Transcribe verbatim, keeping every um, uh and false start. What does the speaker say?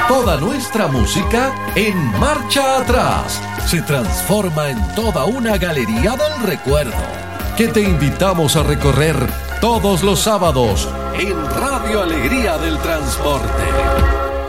Toda nuestra música en Marcha Atrás se transforma en toda una galería del recuerdo que te invitamos a recorrer todos los sábados en Radio Alegría del Transporte.